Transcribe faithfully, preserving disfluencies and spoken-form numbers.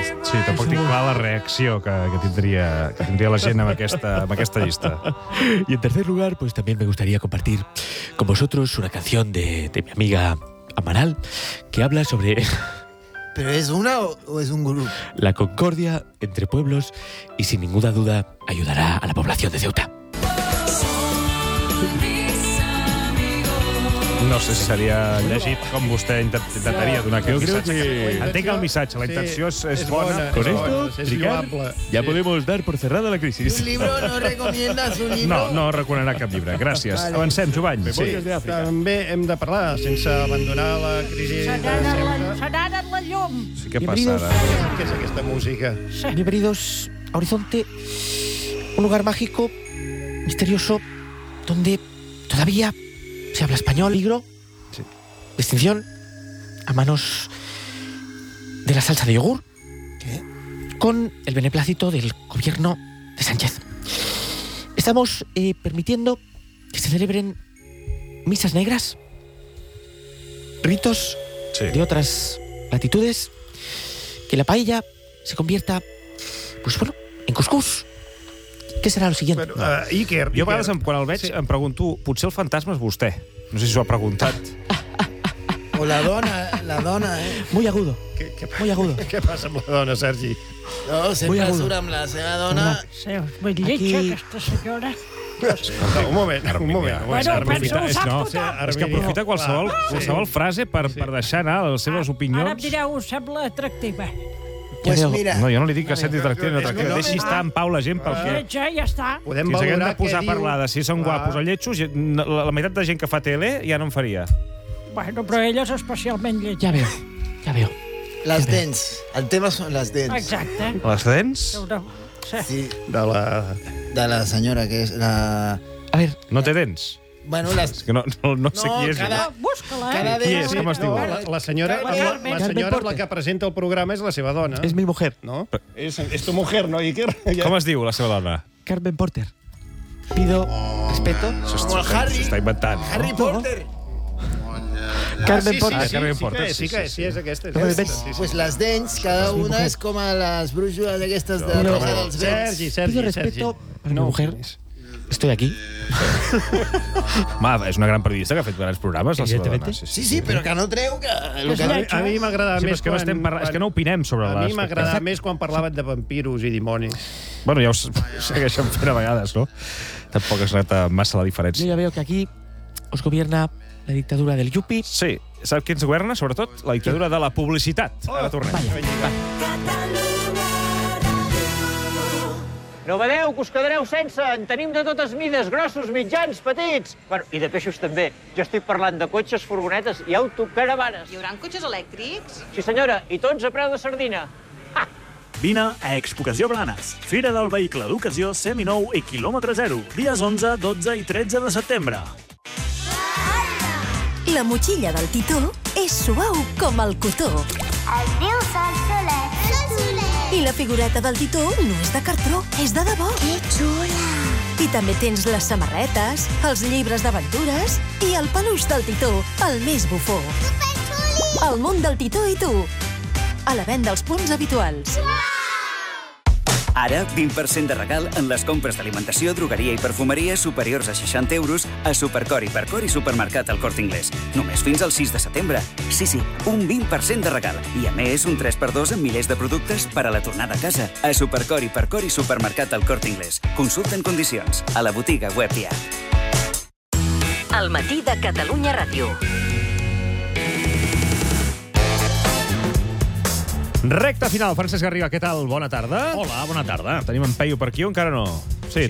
Sí, tampoc tinc clar la reacció que, que, tindria, que tindria la gent amb aquesta, amb aquesta llista. Y en tercer lugar, pues también me gustaría compartir con vosotros una canción de, de mi amiga Amaral, que habla sobre ¿Pero es una o, o es un grupo? la concordia entre pueblos y sin ninguna duda ayudará a la población de Ceuta. No sé si seria llegit com vostè intentaria donar aquest missatge. que- Entenc el missatge, la intenció és, és bona. Con però- esto, es Ricard, loable. ya podemos dar por cerrada la crisis. ¿Un libro? ¿No recomiendas un libro? No, no recomanarà cap llibre. Gràcies. Vale. Avancem, Jovany. Memòries Sí. d'Àfrica. També hem de parlar, sense abandonar la crisi Se de n'ha anat la, sempre. se n'ha anat la llum. Sí, què Bienvenidos. passa ara? Què és aquesta música? Bienvenidos a Horizonte, un lugar mágico, misterioso, donde todavía se habla español. Peligro, Sí. distinción, a manos de la salsa de yogur, con el beneplácito del gobierno de Sánchez. Estamos eh, permitiendo que se celebren misas negras, ritos Sí. de otras latitudes, que la paella se convierta, pues bueno, en cuscús. ¿Qué será lo siguiente? Bueno, uh, Iker, Jo a vegades, Iker. em- quan el veig, Sí. em pregunto, potser el fantasma és vostè. No sé si s'ho ha preguntat. O la dona, la dona, eh? Muy agudo. Què, què, Muy agudo. què passa amb la dona, Sergi? No, Muy sempre agudo. surt amb la seva dona. Sí, ben lletja, Aquí- aquesta senyora. No, un moment, un moment. un moment. Bueno, Armini. penso- ho és, sap no, tothom. és que aprofita qualsevol, qualsevol frase per, per deixar anar les seves Ara em opinions. direu, us sembla atractiva. Pues veo. mira, No, jo no li dic que senti atractiu ni És que atractiu. no- Deixi estar en pau la gent pel que... Lletja, ja està. Podem Si ens haguem valorar de posar què a parlar de si són Clar. guapos o lletjos, la, la meitat de gent que fa tele ja no en faria. Bueno, però ella és especialment lletja. Ya veo, ya veo. las dents. El tema són les dents. Exacte. Les dents? Una... Sí. Sí, De la... de la senyora que és la... A ver, No té dents? Bueno, És les... que no, no, no sé No, qui és. cada- No, busca-la, eh? Cada Qui dent... és? Com es diu? No, la, la senyora, Carmen, la, la Carmen. senyora amb la Porter. que presenta el programa és la seva dona. es mi mujer, No? És, és tu mujer, no, Iker? Ja. Com es diu, la seva dona? Carmen Porter. Pido respeto. Com el Harry. S'està inventant. Harry Potter. Carmen sí, Porter. Sí, sí, Carmen sí, Porter, que, sí, sí, que, sí, sí, és aquesta. És No, aquesta. ves? Sí, sí. Pues les dents, cada mi una mujer. és com a les brúixoles d'aquestes de No, Rosa no, dels Vents. Sergi, Sergi, Pido Sergi. respeto para mi No, mujer. Estoy aquí. Home, és una gran periodista que ha fet grans programes, la seva dona. Evidentemente. Sí, sí, però que no treu que... El És que... lletja. A mi m'agradava Sí, però més és que no estem parlant, és que no opinem sobre A les... mi m'agradava més quan parlaven de vampiros i dimonis. Bueno, ja ho s- segueixen fent a vegades, no? Tampoc es nota massa la Yo diferència. ya veo que aquí os gobierna la dictadura del yupi. Sí, sap qui ens governa? Sobretot la dictadura de la publicitat. Ara tornem. Vaya, vaya. No vedeu que us quedareu sense? En tenim de totes mides, grossos, mitjans, petits. Bueno, i de peixos també. Jo estic parlant de cotxes, furgonetes i autocaravanes. Hi haurà cotxes elèctrics? Sí, senyora, i tots a preu de sardina. Vine a Expocació Blanes, Fira del Vehicle d'Ocasió seminou i quilòmetre zero, dies onze, dotze i tretze de setembre. La motxilla del Titó és suau com el cotó. Es diu Sol Soler. Sol Soler. I la figureta del Titó no és de cartró, és de debò. Que xula. I també tens les samarretes, els llibres d'aventures i el peluix del Titó, el més bufó. Superxuli. El món del Titó i tu. A la venda als punts habituals. Ara, vint per cent de regal en les compres d'alimentació, drogueria i perfumeria superiors a seixanta euros a Supercor, Hipercor i Supermercat al Corte Inglés. Només fins al sis de setembre. Sí, sí, un vint per cent de regal. I a més, un tres per dos en milers de productes per a la tornada a casa. A Supercor, Hipercor i Supermercat al Corte Inglés. Consulta en condicions. A la botiga web i app. El matí de Catalunya Ràdio. Recte final, Francesc Garriga, què tal? Bona tarda. Hola, bona tarda. Tenim en Peyu per aquí o encara no? Sí,